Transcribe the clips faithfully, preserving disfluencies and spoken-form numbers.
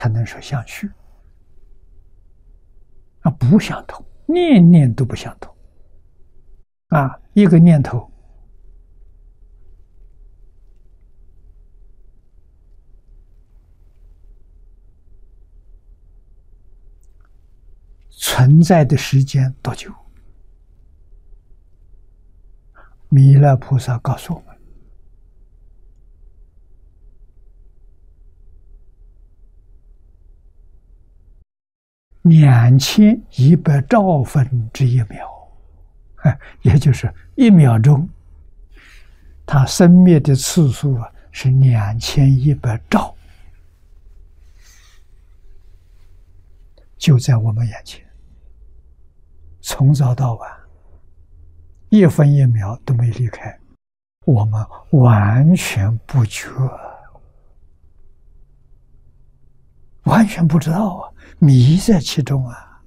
才能说相续。啊，不相同，念念都不相同。啊，一个念头存在的时间多久？弥勒菩萨告诉我们，两千一百兆分之一秒，也就是一秒钟，它生灭的次数啊是两千一百兆，就在我们眼前，从早到晚，一分一秒都没离开，我们完全不觉，完全不知道啊，迷在其中啊。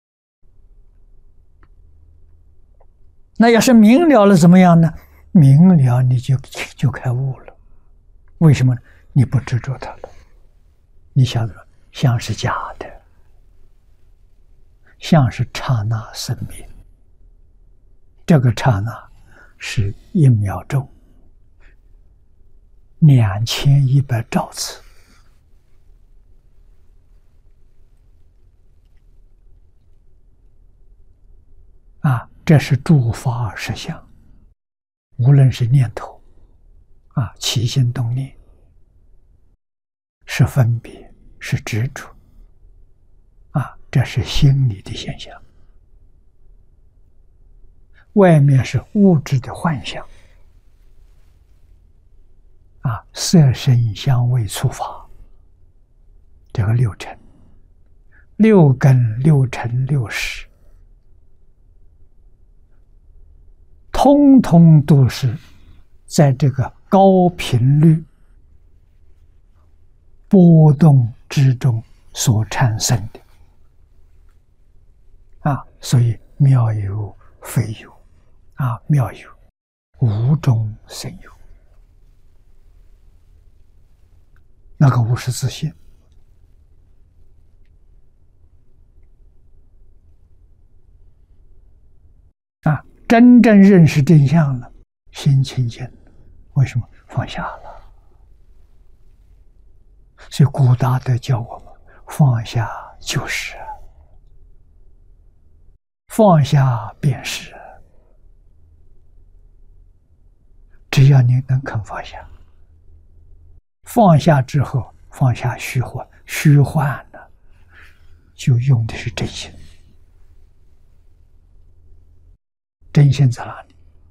那要是明了了怎么样呢？明了你就就开悟了。为什么呢？你不执着它了。你晓得，相是假的，相是刹那生灭。这个刹那是一秒钟，两千一百兆次。啊，这是诸法实相，无论是念头，啊，起心动念，是分别，是执着，啊，这是心理的现象。外面是物质的幻象，啊，色声香味触法，这个六尘，六根六尘六识，通通都是在这个高频率波动之中所产生的，啊，所以妙有非有，啊，妙有无中生有，那个无是自性。啊，真正认识真相了，心清净，为什么？放下了。所以古大德教我们放下就是，放下便是。只要你能肯放下，放下之后放下虚幻，虚幻呢就用的是真心。真心在哪里？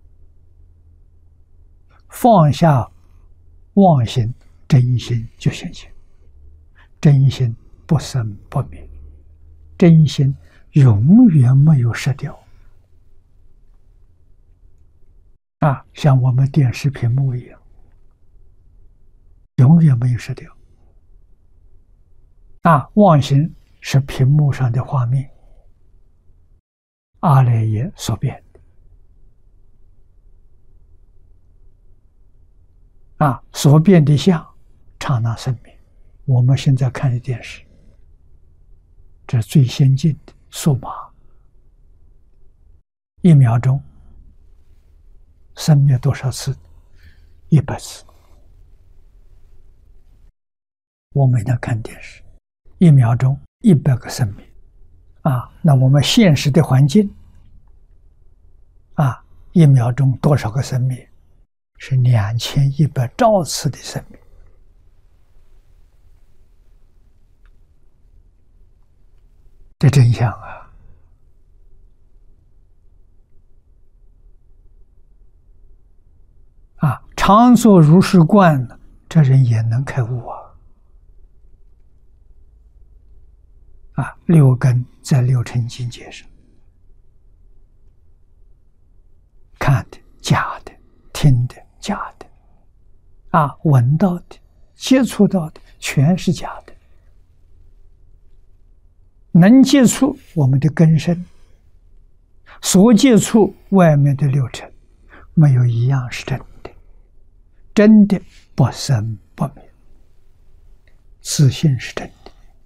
放下妄心，真心就现前。真心不生不灭，真心永远没有失掉。啊，像我们电视屏幕一样，永远没有失掉。啊，妄心是屏幕上的画面，阿赖耶所变的。啊，所变的相，刹那生灭。我们现在看的电视，这最先进的数码，一秒钟生灭多少次？一百次。我每天看电视，一秒钟一百个生灭。啊，那我们现实的环境，啊，一秒钟多少个生灭？是两千一百兆次的生命。这真相啊！啊，常做如是观，这人也能开悟啊！啊，六根在六尘境界上，看的假的，听的假的，啊，闻到的、接触到的全是假的。能接触我们的根身，所接触外面的六尘，没有一样是真的，真的不生不灭，自信是真的。